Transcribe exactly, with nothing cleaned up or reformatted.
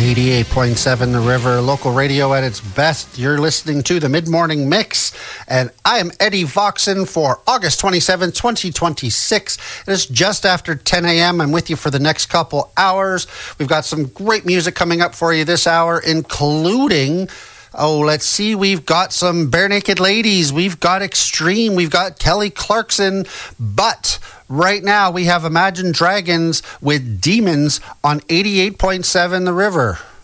eighty-eight point seven The River, local radio at its best. You're listening to the Mid-Morning Mix, and I am Eddie Voxon for August twenty-seventh, twenty twenty-six. It is just after ten a.m. I'm with you for the next couple hours. We've got some great music coming up for you this hour, including... Oh, let's see. We've got some Bare Naked Ladies. We've got Extreme. We've got Kelly Clarkson. But right now we have Imagine Dragons with Demons on eighty-eight point seven The River.